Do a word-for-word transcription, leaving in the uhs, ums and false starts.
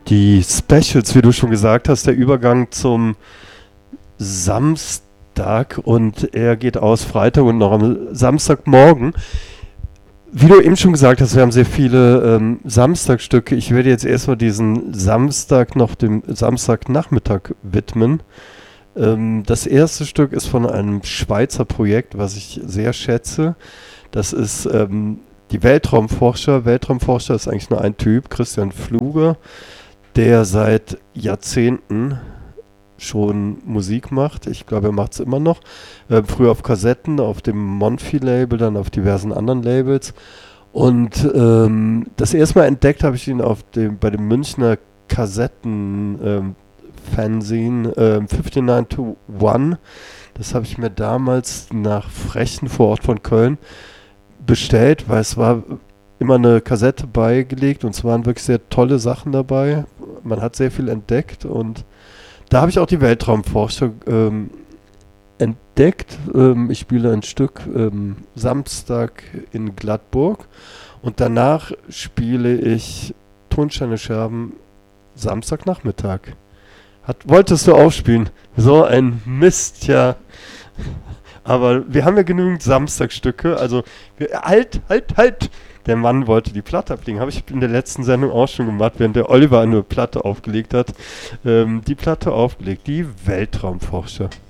Die Specials, wie du schon gesagt hast, der Übergang zum Samstag und er geht aus Freitag und noch am Samstagmorgen. Wie du eben schon gesagt hast, wir haben sehr viele ähm, Samstagstücke. Ich werde jetzt erstmal diesen Samstag noch dem Samstagnachmittag widmen. Ähm, das erste Stück ist von einem Schweizer Projekt, was ich sehr schätze. Das ist ähm, die Weltraumforscher. Weltraumforscher ist eigentlich nur ein Typ, Christian Pfluger, der seit Jahrzehnten schon Musik macht. Ich glaube, er macht es immer noch. Äh, früher auf Kassetten, auf dem Monfi-Label, dann auf diversen anderen Labels. Und ähm, das erste Mal entdeckt habe ich ihn auf dem, bei dem Münchner Kassetten-Fanzine ähm, fünfundneunzig to eins. Das habe ich mir damals nach Frechen vor Ort von Köln bestellt, weil es war immer eine Kassette beigelegt und es waren wirklich sehr tolle Sachen dabei. Man hat sehr viel entdeckt und da habe ich auch die Weltraumforscher ähm, entdeckt. Ähm, ich spiele ein Stück ähm, Samstag in Gladburg und danach spiele ich Tonsteine Scherben Samstagnachmittag. Hat, wolltest du aufspielen? So ein Mist, ja. Aber wir haben ja genügend Samstagstücke. Also, wir, halt, halt, halt! Der Mann wollte die Platte ablegen. Habe ich in der letzten Sendung auch schon gemacht, während der Oliver eine Platte aufgelegt hat. Ähm, die Platte aufgelegt, die Weltraumforscher.